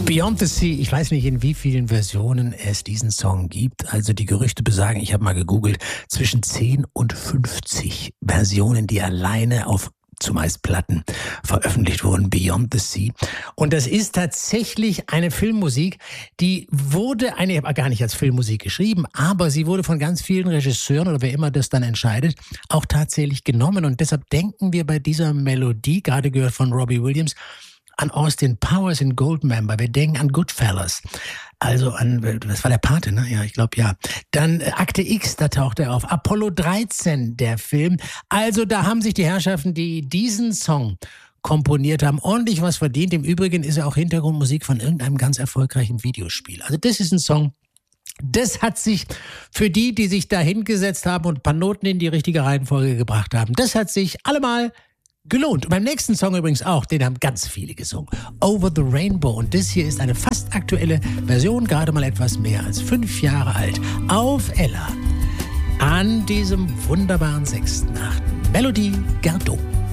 Beyond the Sea, ich weiß nicht, in wie vielen Versionen es diesen Song gibt. Also die Gerüchte besagen, ich habe mal gegoogelt, zwischen 10 und 50 Versionen, die alleine auf zumeist Platten veröffentlicht wurden, Beyond the Sea. Und das ist tatsächlich eine Filmmusik, die wurde, ich habe gar nicht als Filmmusik geschrieben, aber sie wurde von ganz vielen Regisseuren oder wer immer das dann entscheidet, auch tatsächlich genommen. Und deshalb denken wir bei dieser Melodie, gerade gehört von Robbie Williams, an Austin Powers in Goldmember. Wir denken an Goodfellas. Also das war der Pate, ne? Ja, ich glaube, ja. Dann Akte X, da taucht er auf. Apollo 13, der Film. Also da haben sich die Herrschaften, die diesen Song komponiert haben, ordentlich was verdient. Im Übrigen ist er auch Hintergrundmusik von irgendeinem ganz erfolgreichen Videospiel. Also das ist ein Song, das hat sich für die sich da hingesetzt haben und ein paar Noten in die richtige Reihenfolge gebracht haben, das hat sich allemal gelohnt. Und beim nächsten Song übrigens auch, den haben ganz viele gesungen. Over the Rainbow. Und das hier ist eine fast aktuelle Version, gerade mal etwas mehr als 5 Jahre alt. Auf Ella. An diesem wunderbaren 6.8. Melodie Gardot.